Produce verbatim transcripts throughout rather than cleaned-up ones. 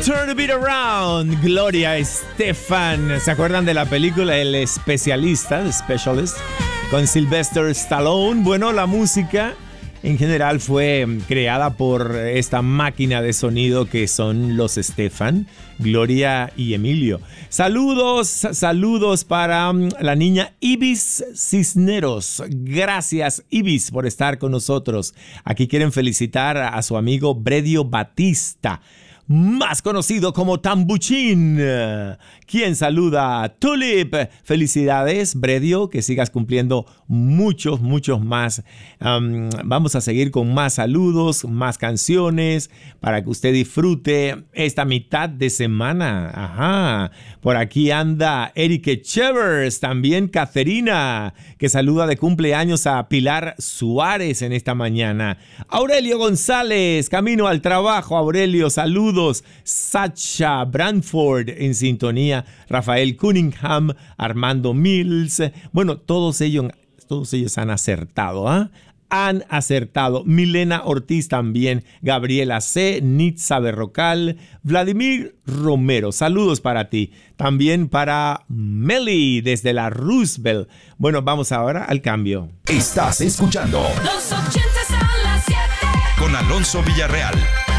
Turn the Beat Around, Gloria Estefan. ¿Se acuerdan de la película El Especialista, The Specialist, con Sylvester Stallone? Bueno, la música en general fue creada por esta máquina de sonido que son los Estefan, Gloria y Emilio. Saludos, saludos para la niña Ibis Cisneros. Gracias, Ibis, por estar con nosotros. Aquí quieren felicitar a su amigo Bredio Batista, más conocido como Tambuchín, quien saluda a Tulip. Felicidades, Bredio, que sigas cumpliendo muchos, muchos más. Um, vamos a seguir con más saludos, más canciones, para que usted disfrute esta mitad de semana. Ajá. Por aquí anda Eric Chevers, también Caterina, que saluda de cumpleaños a Pilar Suárez en esta mañana. Aurelio González, camino al trabajo. Aurelio, saludos. Sacha Branford en sintonía, Rafael Cunningham, Armando Mills. Bueno, todos ellos, todos ellos han acertado, ¿ah? ¿eh? Han acertado. Milena Ortiz también, Gabriela C., Nitza Berrocal, Vladimir Romero. Saludos para ti. También para Meli desde la Roosevelt. Bueno, vamos ahora al cambio. Estás escuchando Los ochentas a las siete con Alonso Villarreal.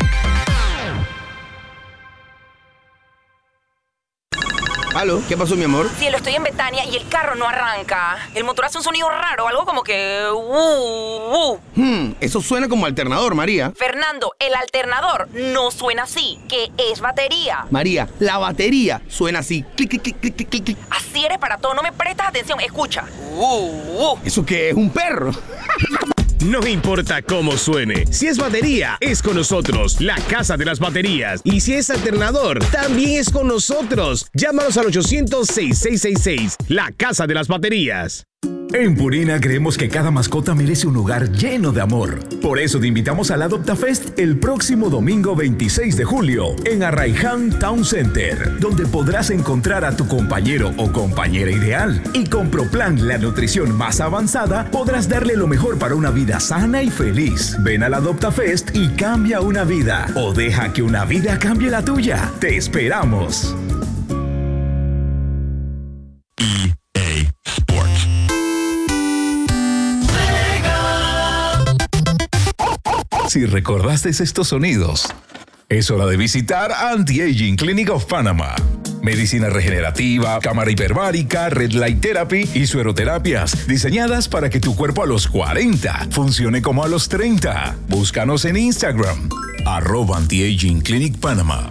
¿Aló? ¿Qué pasó, mi amor? Cielo, estoy en Betania y el carro no arranca. El motor hace un sonido raro, algo como que... Uh, uh. Hmm, eso suena como alternador, María. Fernando, el alternador no suena así, que es batería. María, la batería suena así. Clic, clic, clic, clic, clic, clic. Así eres para todo, no me prestas atención. Escucha. Uh, uh. ¿Eso qué es? ¿Un perro? No importa cómo suene, si es batería, es con nosotros, la Casa de las Baterías. Y si es alternador, también es con nosotros. Llámanos al ochocientos, sesenta y seis sesenta y seis, la Casa de las Baterías. En Purina creemos que cada mascota merece un hogar lleno de amor. Por eso te invitamos al AdoptaFest el próximo domingo veintiséis de julio en Arraiján Town Center, donde podrás encontrar a tu compañero o compañera ideal. Y con ProPlan, la nutrición más avanzada, podrás darle lo mejor para una vida sana y feliz. Ven al AdoptaFest y cambia una vida. O deja que una vida cambie la tuya. Te esperamos. Si recordaste estos sonidos, es hora de visitar Anti-Aging Clinic of Panama. Medicina regenerativa, cámara hiperbárica, red light therapy y sueroterapias diseñadas para que tu cuerpo a los cuarenta funcione como a los treinta. Búscanos en Instagram, arroba Anti-Aging Clinic Panama.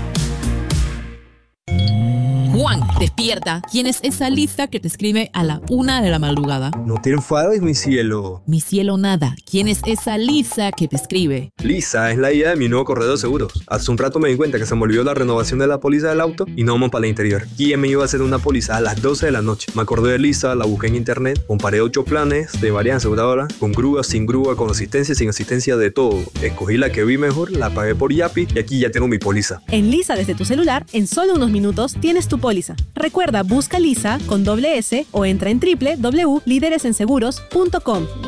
Juan, despierta. ¿Quién es esa lista que te escribe a la una de la madrugada? No te enfades, mi cielo. Mi cielo nada. ¿Quién es esa Lisa que te escribe? Lisa es la I A de mi nuevo corredor de seguros. Hace un rato me di cuenta que se me olvidó la renovación de la póliza del auto y no vamos para el interior. ¿Quién me iba a hacer una póliza a las doce de la noche? Me acordé de Lisa, la busqué en internet, comparé ocho planes de varias aseguradoras, con grúa, sin grúa, con asistencia, sin asistencia, de todo. Escogí la que vi mejor, la pagué por Yapi y aquí ya tengo mi póliza. En Lisa, desde tu celular, en solo unos minutos tienes tu póliza. Recuerda, busca Lisa con doble S o entra en doble u doble u doble u punto líderes en seguros punto com.